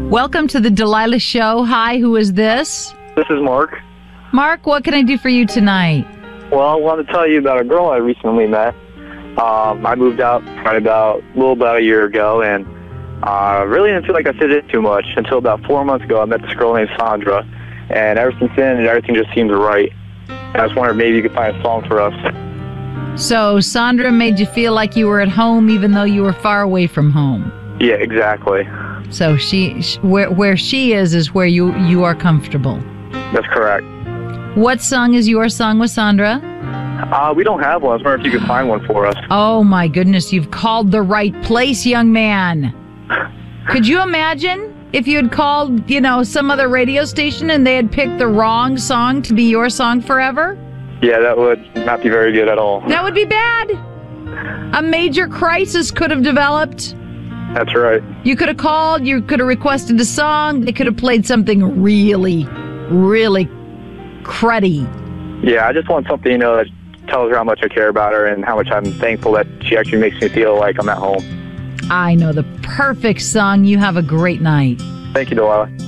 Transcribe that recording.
Welcome to the Delilah Show. Hi, who is this? This is Mark. Mark, what can I do for you tonight? Well, I wanted to tell you about a girl I recently met. I moved out probably a little about a year ago, and really didn't feel like I fit in too much until about 4 months ago. I met this girl named Sandra, and ever since then, everything just seems right. And I was wondering if maybe you could find a song for us. So Sandra made you feel like you were at home even though you were far away from home. Yeah, exactly. So where she is where you are comfortable. That's correct. What song is your song with Sandra? We don't have one. I was wondering if you could find one for us. Oh my goodness, you've called the right place, young man. Could you imagine if you had called, some other radio station and they had picked the wrong song to be your song forever? Yeah, that would not be very good at all. That would be bad. A major crisis could have developed. That's right. You could have called, you could have requested a song, they could have played something really, really cruddy. Yeah, I just want something, that tells her how much I care about her and how much I'm thankful that she actually makes me feel like I'm at home. I know the perfect song. You have a great night. Thank you, Delilah.